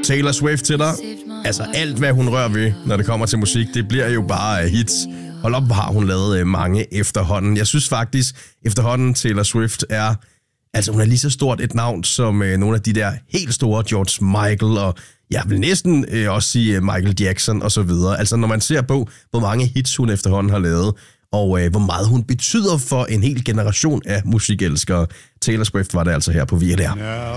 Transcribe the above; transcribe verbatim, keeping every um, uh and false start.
Taylor Swift til dig. Altså alt, hvad hun rører ved, når det kommer til musik, det bliver jo bare hits. Hold op, har hun lavet mange efterhånden. Jeg synes faktisk, efterhånden Taylor Swift er... Altså hun er lige så stort et navn som øh, nogle af de der helt store George Michael og jeg vil næsten øh, også sige Michael Jackson og så videre. Altså når man ser på, hvor mange hits hun efterhånden har lavet, og øh, hvor meget hun betyder for en hel generation af musikelskere. Taylor Swift var det altså her på V R.